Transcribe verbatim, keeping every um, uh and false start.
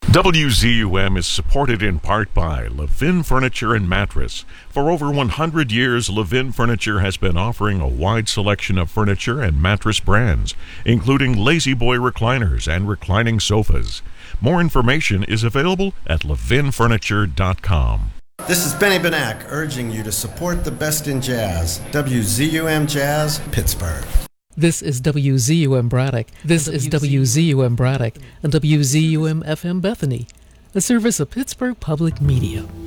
W Z U M is supported in part by Levin Furniture and Mattress. For over one hundred years, Levin Furniture has been offering a wide selection of furniture and mattress brands, including Lazy Boy recliners and reclining sofas. More information is available at levin furniture dot com. This is Benny Benack urging you to support the best in jazz. W Z U M Jazz, Pittsburgh. This is W Z U M Braddock. This is W Z U M Braddock and W Z U M F M Bethany, a service of Pittsburgh Public Media.